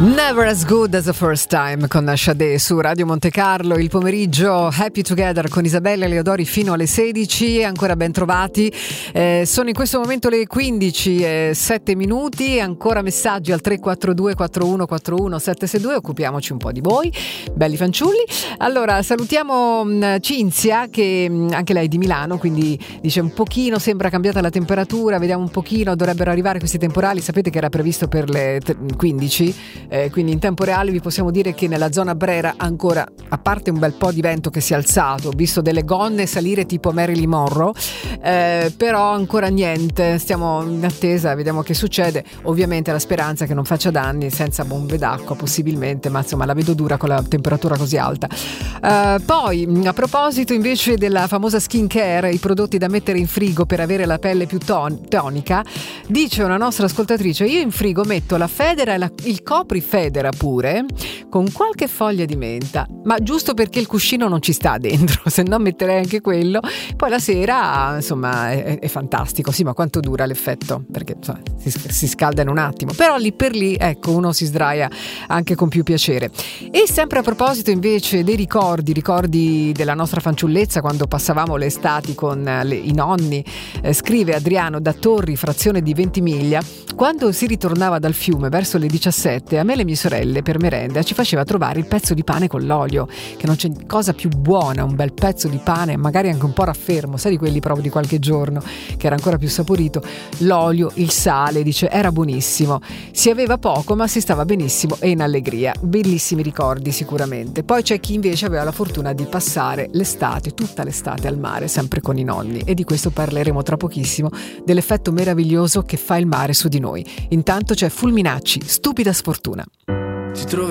Never as good as the first time con Sade su Radio Monte Carlo. Il pomeriggio Happy Together con Isabella Leodori fino alle 16. Ancora ben trovati. Sono in questo momento le 15:07. Ancora messaggi al 342 4141 762. Occupiamoci un po' di voi, belli fanciulli. Allora salutiamo Cinzia, che anche lei è di Milano, quindi dice un pochino sembra cambiata la temperatura, vediamo un pochino, dovrebbero arrivare questi temporali. Sapete che era previsto per le 15. Quindi in tempo reale vi possiamo dire che nella zona Brera ancora, a parte un bel po' di vento che si è alzato, ho visto delle gonne salire tipo Marilyn Monroe, però ancora niente, stiamo in attesa, vediamo che succede. Ovviamente la speranza è che non faccia danni, senza bombe d'acqua possibilmente, ma insomma la vedo dura con la temperatura così alta. Poi a proposito invece della famosa skin care, i prodotti da mettere in frigo per avere la pelle più tonica, dice una nostra ascoltatrice: io in frigo metto la Federa e il Copri Federa pure, con qualche foglia di menta, ma giusto perché il cuscino non ci sta dentro, se no metterei anche quello. Poi la sera insomma è fantastico. Sì, ma quanto dura l'effetto? Perché insomma, si scalda in un attimo, però lì per lì ecco uno si sdraia anche con più piacere. E sempre a proposito invece dei ricordi della nostra fanciullezza, quando passavamo le estati con i nonni, scrive Adriano da Torri, frazione di Ventimiglia: quando si ritornava dal fiume verso le 17, a me e le mie sorelle per merenda ci faceva trovare il pezzo di pane con l'olio, che non c'è cosa più buona, un bel pezzo di pane, magari anche un po' raffermo, sai, di quelli proprio di qualche giorno, che era ancora più saporito, l'olio, il sale, dice, era buonissimo, si aveva poco ma si stava benissimo e in allegria. Bellissimi ricordi sicuramente. Poi c'è chi invece aveva la fortuna di passare l'estate, tutta l'estate al mare, sempre con i nonni, e di questo parleremo tra pochissimo, dell'effetto meraviglioso che fa il mare su di noi. Intanto c'è Fulminacci, Stupida sfortuna. Ti troverò